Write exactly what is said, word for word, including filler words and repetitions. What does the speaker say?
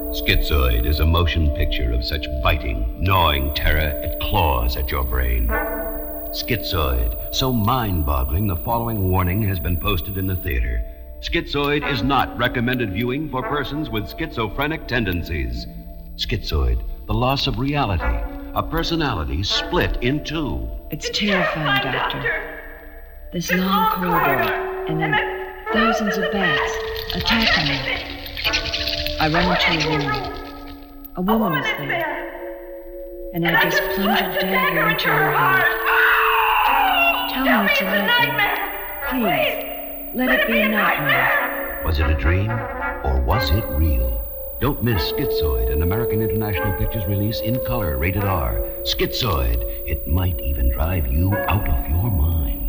Schizoid is a motion picture of such biting, gnawing terror it claws at your brain. Schizoid, so mind-boggling the following warning has been posted in the theater. Schizoid is not recommended viewing for persons with schizophrenic tendencies. Schizoid, the loss of reality, a personality split in two. It's terrifying, Doctor. This long corridor, and then thousands of bats attacking me. I run into a room. A woman is there, and I just plunge a dagger into her heart. Tell me it's a nightmare. Please, let it be a nightmare. Was it a dream, or was it real? Don't miss Schizoid, an American International Pictures release in color, rated R. Schizoid. It might even drive you out of your mind.